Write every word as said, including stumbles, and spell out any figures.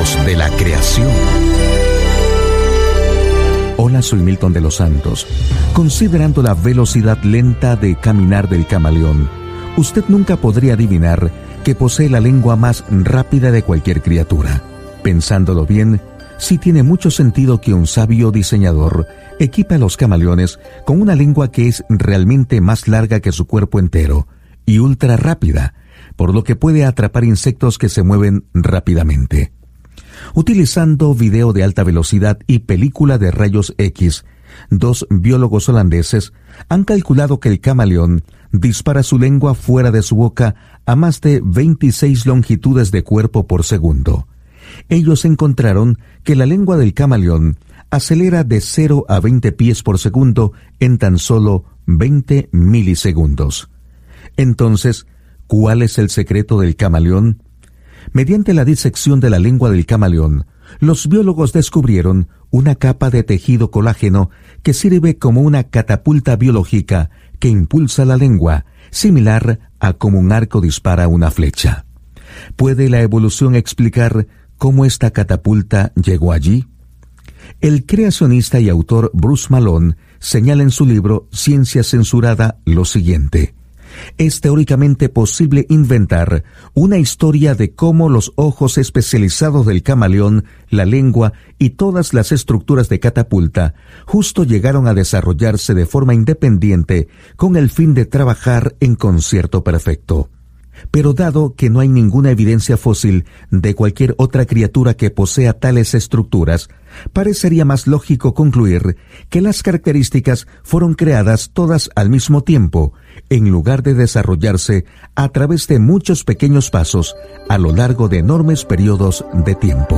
Ecos de la creación. Hola, soy Milton de los Santos. Considerando la velocidad lenta de caminar del camaleón, usted nunca podría adivinar que posee la lengua más rápida de cualquier criatura. Pensándolo bien, sí tiene mucho sentido que un sabio diseñador equipe a los camaleones con una lengua que es realmente más larga que su cuerpo entero y ultra rápida, por lo que puede atrapar insectos que se mueven rápidamente. Utilizando video de alta velocidad y película de rayos X, dos biólogos holandeses han calculado que el camaleón dispara su lengua fuera de su boca a más de veintiséis longitudes de cuerpo por segundo. Ellos encontraron que la lengua del camaleón acelera de cero a veinte pies por segundo en tan solo veinte milisegundos. Entonces, ¿cuál es el secreto del camaleón? Mediante la disección de la lengua del camaleón, los biólogos descubrieron una capa de tejido colágeno que sirve como una catapulta biológica que impulsa la lengua, similar a como un arco dispara una flecha. ¿Puede la evolución explicar cómo esta catapulta llegó allí? El creacionista y autor Bruce Malone señala en su libro Ciencia Censurada lo siguiente: es teóricamente posible inventar una historia de cómo los ojos especializados del camaleón, la lengua y todas las estructuras de catapulta justo llegaron a desarrollarse de forma independiente con el fin de trabajar en concierto perfecto. Pero dado que no hay ninguna evidencia fósil de cualquier otra criatura que posea tales estructuras, parecería más lógico concluir que las características fueron creadas todas al mismo tiempo, en lugar de desarrollarse a través de muchos pequeños pasos a lo largo de enormes periodos de tiempo.